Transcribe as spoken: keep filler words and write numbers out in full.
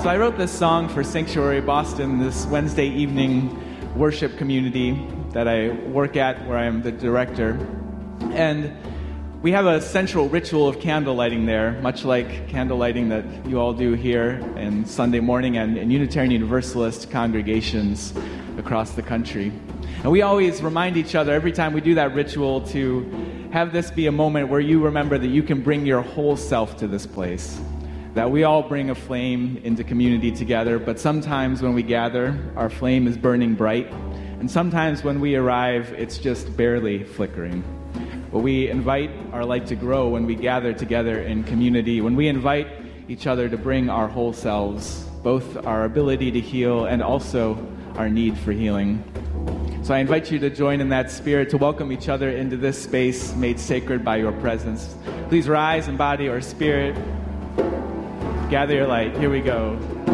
So I wrote this song for Sanctuary Boston, this Wednesday evening worship community that I work at, where I am the director. And we have a central ritual of candle lighting there, much like candle lighting that you all do here on Sunday morning and in Unitarian Universalist congregations across the country. And we always remind each other every time we do that ritual to have this be a moment where you remember that you can bring your whole self to this place. That we all bring a flame into community together, but sometimes when we gather, our flame is burning bright. And sometimes when we arrive, it's just barely flickering. But we invite our light to grow when we gather together in community, when we invite each other to bring our whole selves, both our ability to heal and also our need for healing. So I invite you to join in that spirit, to welcome each other into this space made sacred by your presence. Please rise in body or spirit. Gather your light. Here we go.